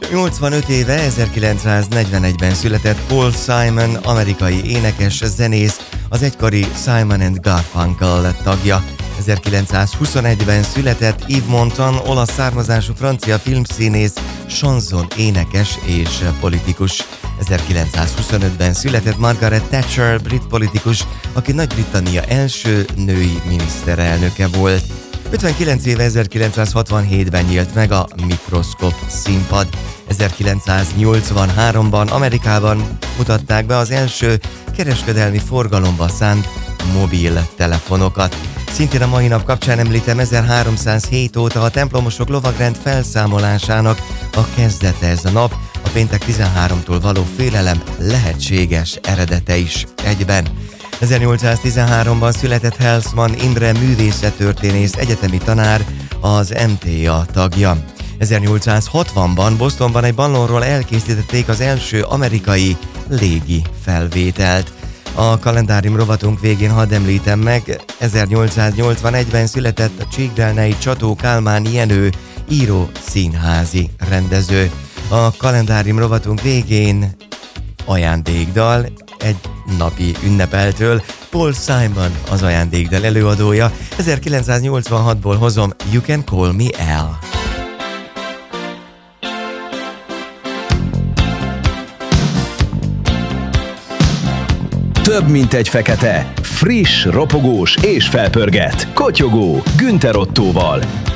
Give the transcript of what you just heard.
85 éve 1941-ben született Paul Simon, amerikai énekes, zenész, az egykori Simon and Garfunkel tagja. 1921-ben született Yves Montand, olasz származású francia filmszínész, chanson énekes és politikus. 1925-ben született Margaret Thatcher, brit politikus, aki Nagy-Britannia első női miniszterelnöke volt. 59 éve 1967-ben nyílt meg a mikroszkop színpad. 1983-ban Amerikában mutatták be az első kereskedelmi forgalomba szánt mobiltelefonokat. Szintén a mai nap kapcsán említem 1307 óta a templomosok lovagrend felszámolásának a kezdete ez a nap, a péntek 13-tól való félelem lehetséges eredete is egyben. 1813-ban született Hellsman Imre művészettörténész, egyetemi tanár, az MTA tagja. 1860-ban Bostonban egy ballonról elkészítették az első amerikai légi felvételt. A kalendárium rovatunk végén hadd említem meg, 1881-ben született a Csíkdelnei Csató Kálmán Jenő, író, színházi rendező. A kalendárium rovatunk végén ajándékdal egy napi ünnepeltől, Paul Simon az ajándékdal előadója. 1986-ból hozom You Can Call Me Al. Több mint egy fekete, friss, ropogós és felpörget. Kotyogó Günther Ottóval.